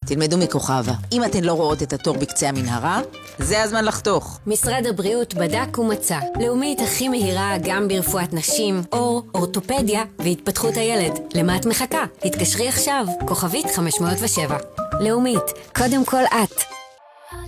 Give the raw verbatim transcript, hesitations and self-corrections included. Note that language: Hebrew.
תלמדו מכוכבה. אם אתן לא רואות את התור בקצה המנהרה, זה הזמן לחתוך. משרד הבריאות בדק ומצא. לאומית הכי מהירה גם ברפואת נשים, אור, אורתופדיה והתפתחות הילד. למה את מחכה? התקשרי עכשיו, כוכבית חמש מאות ושבע. לאומית, קודם כל את.